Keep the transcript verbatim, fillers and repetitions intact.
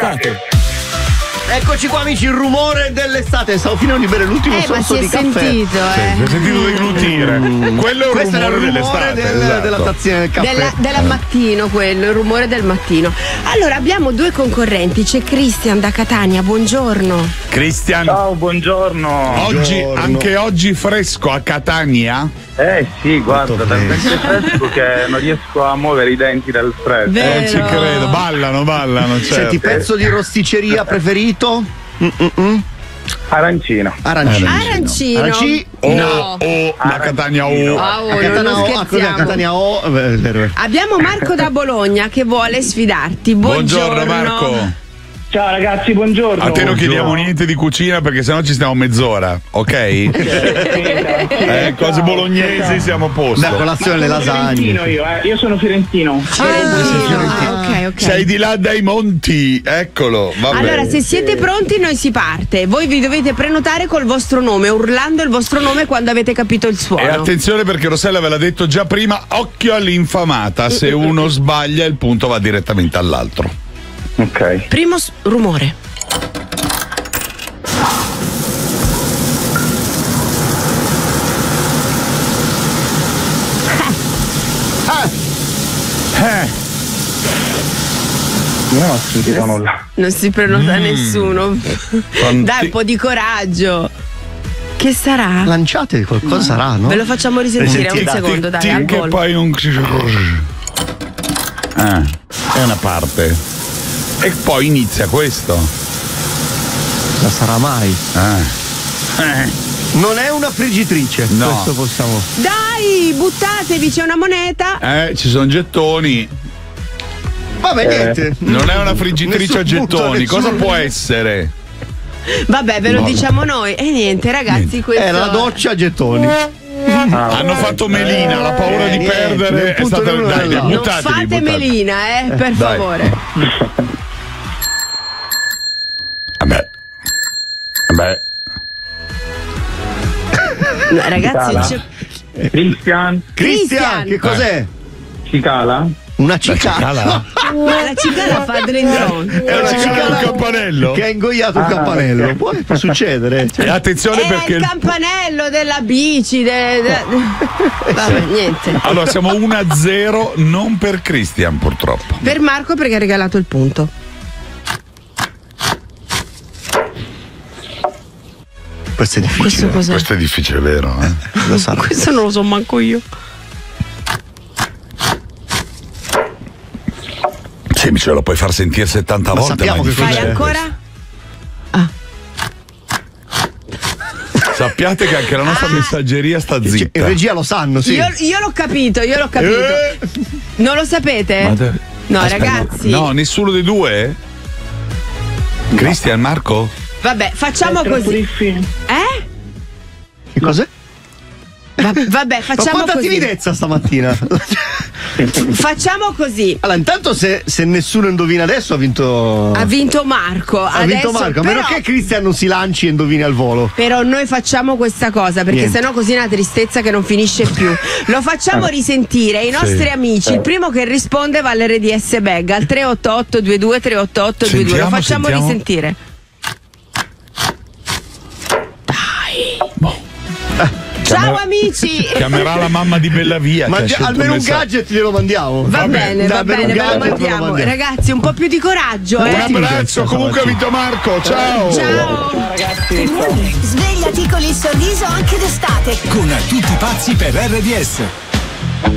Marco. Eccoci qua amici, il rumore dell'estate. Stavo finendo di bere l'ultimo eh, sorso di caffè. Sentito, eh. Sì, ho sentito deglutire. Mm. Quello è il Questo rumore, era il rumore dell'estate. del, Esatto. della tazzina del caffè. Della, della mattino quello, il rumore del mattino. Allora abbiamo due concorrenti, c'è Christian da Catania, buongiorno. Christian. Ciao, buongiorno. Oggi, Buongiorno. anche oggi fresco a Catania? Eh sì, guarda, Molto talmente fresco che non riesco a muovere i denti dal freddo. Vero. Non ci credo, ballano, ballano. Certo. Senti, pezzo di rosticceria preferito? Mm-mm-mm. Arancino. Arancino. Arancino. Aranci- O, No. o la Catania O. Ah, oh, A non Catania O, a scherziamo. cos'è? A Catania O. Eh, beh, vero, vero. Abbiamo Marco da Bologna che vuole sfidarti. Buongiorno, Buongiorno Marco. Ciao ragazzi, buongiorno. A te non chiediamo niente di cucina perché sennò ci stiamo mezz'ora, ok? Eh, cose bolognesi siamo a posto. Da colazione le lasagne. Io, eh. io sono fiorentino. Ah, ok, ok. Sei di là dai monti, eccolo. Vabbè. Allora, se siete pronti, noi si parte. Voi vi dovete prenotare col vostro nome, urlando il vostro nome quando avete capito il suono. E attenzione perché Rossella ve l'ha detto già prima, occhio all'infamata, se uno sbaglia il punto va direttamente all'altro. Ok. Primo s- rumore. Eh, Io non ho sentito nulla. Non si prenota nessuno. Dai, un po' di coraggio. Che sarà? Lanciate qualcosa sarà, no? Ve lo facciamo risentire un Risentite. secondo, dai, al che volo. poi un... Ah, è una parte. E poi inizia questo. Non sarà mai. Ah. Eh. Non è una friggitrice. No. Questo possiamo. Dai, buttatevi, c'è una moneta. Eh, ci sono gettoni. Vabbè, Eh, niente. Non è una friggitrice a Nessun punto, gettoni. nessun- Cosa può essere? Vabbè, ve lo No. diciamo noi. E niente, ragazzi, questo È la doccia a gettoni. Ah, Hanno fatto melina, la paura Eh, di niente, perdere un è punto stata. l'uno Dai, dall'altro. Non buttatevi, fate buttatevi. melina, eh, per dai. favore. Vabbè. Vabbè. No, ragazzi, Cala. c'è- Christian, Cristian, che cos'è? cicala. Una cicala. Ma la cicala fa dell'endron. È una cicala del campanello. Che ha ingoiato il Ah, campanello. ok. Poi può succedere. Cioè, E attenzione È perché. il campanello della bici. de- de- Vabbè, niente. Allora siamo uno a zero, non per Christian purtroppo. Per Marco perché ha regalato il punto. questo è difficile. Questo cos'è? Questo è difficile, vero? Eh? Cosa sarà? Questo non lo so manco io. Sì, ce lo puoi far sentire settanta Ma volte. sappiamo ma è che Fai difficile. ancora? Sappiate che anche la nostra Ah. messaggeria sta Cioè, zitta. in regia lo sanno, sì. Io, io l'ho capito, io l'ho capito. Eh. Non lo sapete? Ma te- No, Aspetta, ragazzi. No, nessuno dei due? Christian, Marco? Vabbè, facciamo così. difficile. Eh? Che cos'è? Va- vabbè, Ma facciamo quanta così. timidezza stamattina. Facciamo così. Allora, intanto se, se nessuno indovina adesso ha vinto. Ha vinto Marco. Ha vinto Adesso, Marco, a però, meno che Cristian non si lanci e indovini al volo. però noi facciamo questa cosa perché Niente. sennò così è una tristezza che non finisce più. Lo facciamo risentire ai nostri amici. Il primo che risponde va all'R D S Bag al tre otto otto due due tre otto otto due due. Lo Sentiamo, facciamo sentiamo. risentire. Dai. Boh. Ciao amici. Chiamerà la mamma di Bellavia. Ma che ha già- scelto almeno un messaggio. gadget glielo mandiamo. Va Vabbè, bene, va almeno bene, un ve lo gadget ve lo mandiamo. mandiamo. Ragazzi, un po' più di coraggio, Un eh. abbraccio, comunque ha vinto Marco. Ciao. Ciao. Svegliati con il sorriso anche d'estate. Con Tutti pazzi per R D S.